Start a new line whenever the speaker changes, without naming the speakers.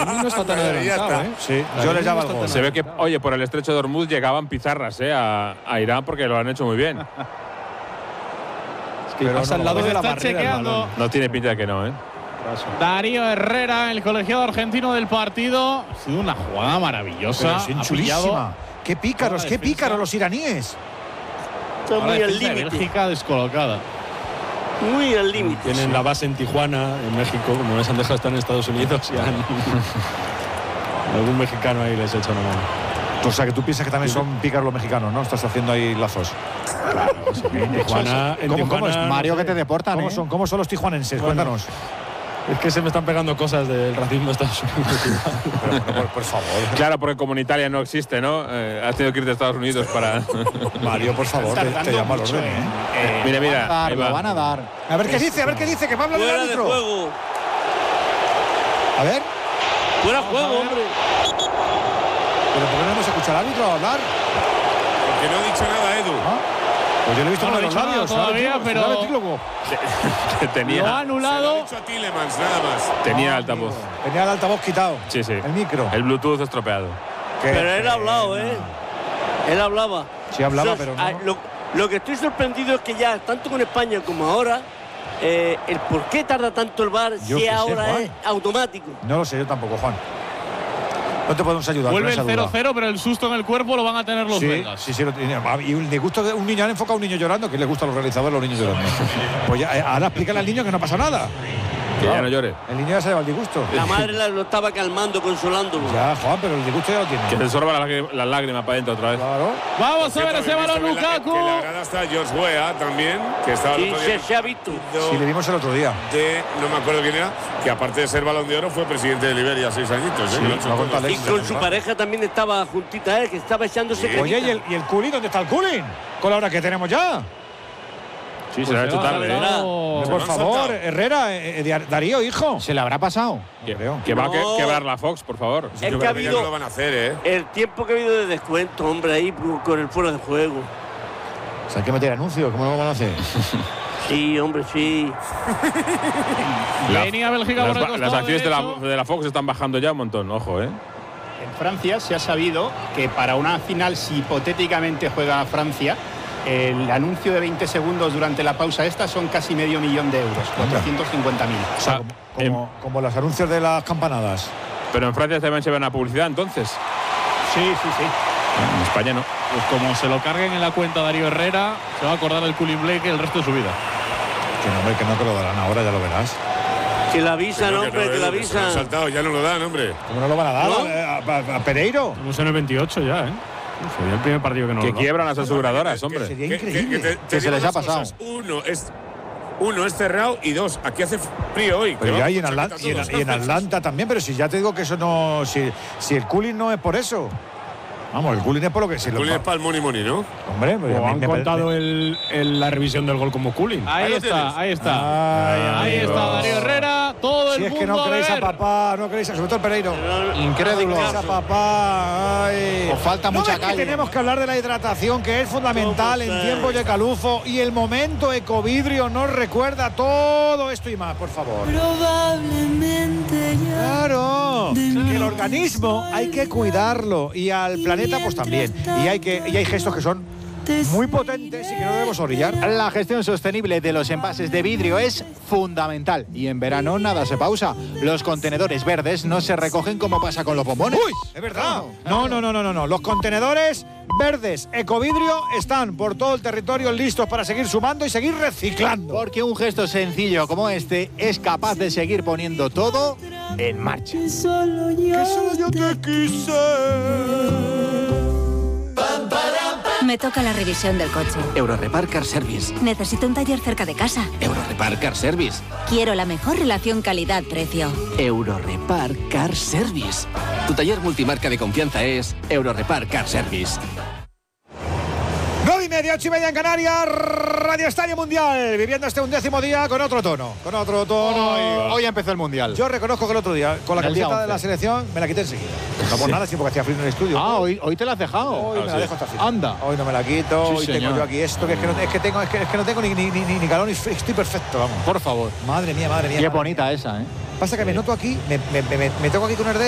no está tan adelantado, ¿eh?
Sí, yo le llamo al gol.
Se ve que, oye, por el estrecho de Hormuz llegaban pizarras a Irán porque lo han hecho muy bien.
Es que pasa al lado de la
está
barrera.
chequeando.
No tiene pinta de que no, ¿eh?
Darío Herrera, el colegiado argentino del partido. Ha sido una jugada maravillosa.
Pero
Ha
chulísima.
pillado
Qué pícaros,
toda la
qué
defensa.
pícaros los iraníes.
Está
a la
muy al
defensa de
límite.
Bélgica descolocada.
Muy al límite.
Tienen la base en Tijuana, en México, como les han dejado estar en Estados Unidos. Y algún mexicano ahí les echa una mano.
O sea, que tú piensas que también son pícaros los mexicanos, ¿no? Estás haciendo ahí lazos.
Claro, sí, en Tijuana,
¿Cómo es?
Mario, que te deportan,
¿Cómo
¿eh?
son? ¿Cómo son los tijuanenses?
Bueno.
Cuéntanos.
Es que se me están pegando cosas del racismo de Estados Unidos.
Por favor.
Claro, porque como en Italia no existe, ¿no? Has tenido que irte a Estados Unidos para…
Mario, por favor, te llamo al orden, ¿eh?
Mira, ahí
Lo
va.
van a dar.
A ver qué dice, que me habla del
Fuera de
árbitro.
juego.
A ver,
Fuera de juego, hombre.
pero ¿por qué no hemos escuchado al árbitro hablar?
Porque no ha dicho nada, Edu.
Pues yo le he visto
No
con
ha
los
dicho nada
labios.
todavía, pero-
¿sabe, Trílogo?
Que
Lo ha
tenía,
Se lo ha
anulado.
dicho a Tielemans, nada más.
tenía altavoz.
Tenía el altavoz quitado.
Sí, sí.
El micro.
El Bluetooth estropeado.
Qué
Pero él ha
pena.
hablado, ¿eh? Él hablaba.
Sí hablaba,
Eso es-
pero no.
Lo que estoy sorprendido es que ya, tanto con España como ahora, el por qué tarda tanto el VAR
Yo
si
qué sé,
ahora
Juan.
es automático.
No lo sé yo tampoco, Juan. No te podemos ayudar.
Vuelve
con
el
esa duda.
0-0, pero el susto en el cuerpo lo van a tener los
Sí,
belgas.
sí, lo tiene. Y le gusta un niño, han enfocado a un niño llorando, que le gusta a los realizadores los niños llorando. Pues ya, ahora explícale al niño que no pasa nada.
Que ya no llore.
El niño ya se lleva el disgusto.
La madre lo estaba calmando, consolándolo.
Ya, Juan, pero el disgusto ya lo tiene.
Que se sorba la lágrima para adentro otra vez.
Claro.
Vamos a ver ese balón, Lukaku.
Que la grada está George Weah también, que estaba el
Sí,
otro día.
se ha visto.
Sí, le vimos el otro día.
No me acuerdo quién era, que aparte de ser Balón de Oro fue presidente de Liberia 6 añitos.
Sí,
que lo ha hecho
lo ha
todo.
contado
Y
Alex.
con su pareja también estaba juntita a él, que estaba echándose
Oye,
cremita.
¿y el Culín? ¿Dónde está el Culín? Con la hora que tenemos ya.
Sí, se lo ha hecho tarde, ¿eh?
Oh,
Por
han
favor,
saltado.
Herrera, Darío, hijo.
¿Se le habrá pasado?
Que va a
No.
quebrar la Fox, por favor.
Es
Yo
que ha
creo que ya no
habido
lo van a hacer, ¿eh?
el tiempo que ha habido de descuento, hombre, ahí con el fuera de juego.
O sea, hay que meter anuncios. ¿Cómo lo van a hacer?
Sí, hombre, sí.
Venía Bélgica por el
Las
costado
acciones
derecho.
de la Fox están bajando ya un montón, ojo, ¿eh?
En Francia se ha sabido que para una final, si hipotéticamente juega Francia, el anuncio de 20 segundos durante la pausa esta son casi medio millón de euros, 450.000.
O sea, como los anuncios de las campanadas.
Pero en Francia también se ven a publicidad, entonces.
Sí, sí, sí.
En España no.
Pues como se lo carguen en la cuenta Darío Herrera, se va a acordar el Culin Blake el resto de su vida.
Que no, hombre, que no te lo darán ahora, ya lo verás.
Que la avisan,
no,
hombre, que la
que se lo han
avisan.
saltado, ya no lo dan, hombre.
¿Cómo no lo van a dar
¿No?
a Pereiro?
Estamos en el 28 ya, ¿eh? Sería el primer partido que no
Que
lo da.
quiebran las aseguradoras, hombre.
Sería
Que
increíble.
Que se
digo
les ha
dos
pasado.
cosas. Uno es cerrado y dos, aquí hace frío hoy.
Pero
que
ya
vamos,
y en,
chaqueta
Atlanta,
todos.
y en Atlanta también, pero si ya te digo que eso no. Si el cooling no es por eso. Vamos, el cooling es por lo que. Si lo,
Cooling es para el money money, ¿no?
hombre, pues
O
a mí
han
me
contado
parece-
la revisión del gol como cooling.
Ahí
lo
está,
tienes.
ahí está.
Ay,
Ahí
amigo.
está Darío Herrera, todo
Si
el
es
mundo
que no
a
creéis a
ver.
papá, no creéis a. Sobre todo el Pereiro.
Incrédulo.
No creéis a papá. Ay.
Os falta
¿No
mucha
ves que
calle.
tenemos que hablar de la hidratación, que es fundamental en tiempos de calufo, y el momento Ecovidrio nos recuerda todo esto y más, por favor.
Probablemente ya.
Claro, que el organismo hay que cuidarlo y al planeta pues también. Y hay gestos que son muy potentes y que no debemos orillar.
La gestión sostenible de los envases de vidrio es fundamental y en verano nada se pausa. Los contenedores verdes no se recogen como pasa con los bombones.
¡Uy! Es verdad. No. Los contenedores verdes Ecovidrio están por todo el territorio listos para seguir sumando y seguir reciclando.
Porque un gesto sencillo como este es capaz de seguir poniendo todo en marcha.
Que solo yo
te quise.
Me toca la revisión del coche.
Eurorepar Car Service.
Necesito un taller cerca de casa.
Eurorepar Car Service.
Quiero la mejor relación calidad-precio.
Eurorepar Car Service. Tu taller multimarca de confianza es Eurorepar Car Service.
9:30, 8:30 en Canarias, Radio Estadio Mundial, viviendo este 11º día con otro tono.
Hoy empezó el Mundial.
Yo reconozco que el otro día, con la
El día
camiseta de
11.
la selección, me la quité enseguida. No por nada, sí, porque hacía frío en el estudio.
Hoy te la has dejado.
Hoy me la dejo hasta el final.
Anda.
Hoy no me la quito,
Sí,
hoy tengo
señor.
yo aquí esto, que es que no tengo ni calor, ni frío, estoy perfecto, vamos.
Por favor.
Madre mía.
Qué bonita esa, ¿eh?
Pasa que me noto aquí, me toco aquí con un